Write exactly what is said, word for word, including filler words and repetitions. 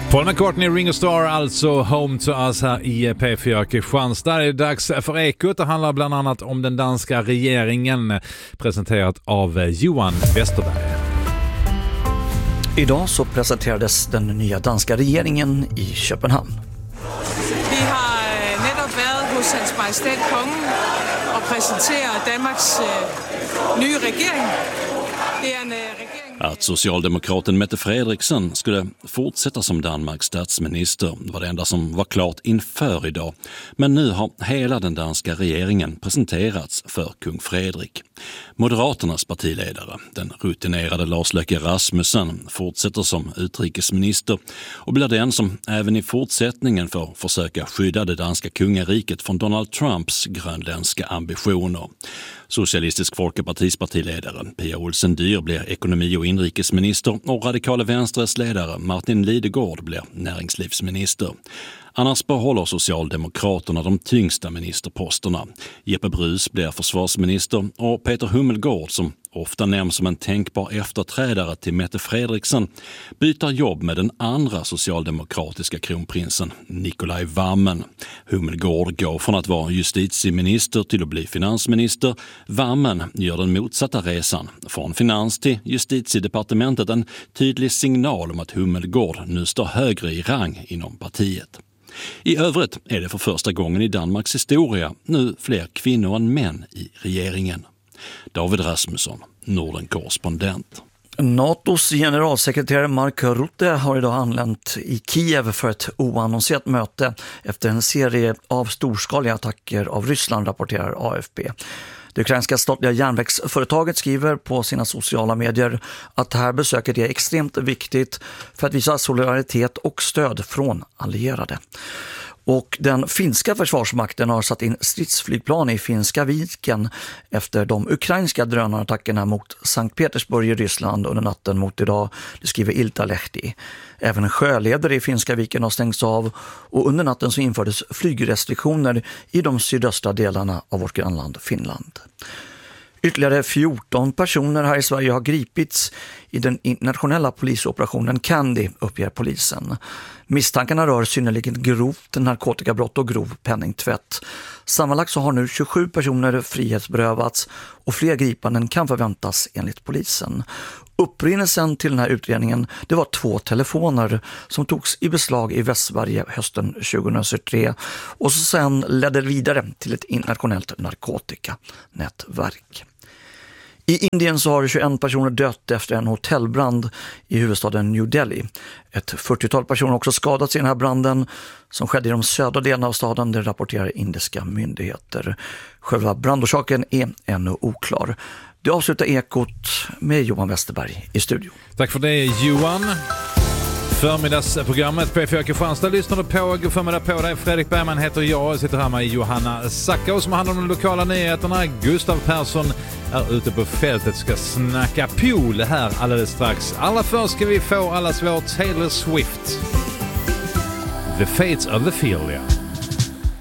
Paul McCartney, Ringo Starr, alltså Home to Us här i P fyra Kristianstad. Det är dags för Ekot. Det handlar bland annat om den danska regeringen, presenterat av Johan Westerberg. Idag så presenterades den nya danska regeringen i Köpenhamn. Vi har netop været hos Hans Majestæt Kongen och presenterat Danmarks uh, nya regering. Det är en uh, regering. Att socialdemokraten Mette Frederiksen skulle fortsätta som Danmarks statsminister var det enda som var klart inför idag. Men nu har hela den danska regeringen presenterats för kung Frederik. Moderaternas partiledare, den rutinerade Lars Løkke Rasmussen, fortsätter som utrikesminister och blir den som även i fortsättningen får försöka skydda det danska kungariket från Donald Trumps grönländska ambitioner. Socialistisk Folkepartis partiledare Pia Olsen Dyhr blir ekonomi- och inrikesminister och radikale Venstres ledare Martin Lidegaard blir näringslivsminister. Annars behåller Socialdemokraterna de tyngsta ministerposterna. Jeppe Bruus blir försvarsminister och Peter Hummelgård, som ofta nämns som en tänkbar efterträdare till Mette Frederiksen, byter jobb med den andra socialdemokratiska kronprinsen Nikolaj Wammen. Hummelgård går från att vara justitieminister till att bli finansminister. Wammen gör den motsatta resan. Från finans till justitiedepartementet, en tydlig signal om att Hummelgård nu står högre i rang inom partiet. I övrigt är det för första gången i Danmarks historia nu fler kvinnor än män i regeringen. David Rasmusson, Norden-korrespondent. NATOs generalsekreterare Mark Rutte har idag anlänt i Kiev för ett oannonserat möte efter en serie av storskaliga attacker av Ryssland, rapporterar A F P. Det ukrainska statliga järnvägsföretaget skriver på sina sociala medier att det här besöket är extremt viktigt för att visa solidaritet och stöd från allierade. Och den finska försvarsmakten har satt in stridsflygplan i Finska viken efter de ukrainska drönarattackerna mot Sankt Petersburg i Ryssland under natten mot idag, det skriver Iltalehti. Även sjöleder i Finska viken har stängts av och under natten så infördes flygrestriktioner i de sydöstra delarna av vårt grannland Finland. Ytterligare fjorton personer här i Sverige har gripits i den internationella polisoperationen Candy, uppger polisen. Misstankarna rör synnerligen grovt narkotikabrott och grov penningtvätt. Sammanlagt så har nu tjugosju personer frihetsberövats och fler gripanden kan förväntas enligt polisen. Upprinnelsen till den här utredningen, det var två telefoner som togs i beslag i Västsverige hösten tjugohundratre och så sen ledde det vidare till ett internationellt narkotikanätverk. I Indien så har tjugoen personer dött efter en hotellbrand i huvudstaden New Delhi. Ett fyrtiotal personer har också skadats i den här branden som skedde i de södra delarna av staden, det rapporterar indiska myndigheter. Själva brandorsaken är ännu oklar. Du avslutar Ekot med Johan Westerberg i studio. Tack för det, Johan. Förmiddagsprogrammet P fyra Kristianstad lyssnar du på. God förmiddag på dig. Fredrik Bergman heter jag. Jag sitter här med Johanna Sacka som handlar om de lokala nyheterna. Gustav Persson är ute på fältet, ska snacka pool här alldeles strax. Allra först ska vi få allas vår Taylor Swift. The Fates of the Field.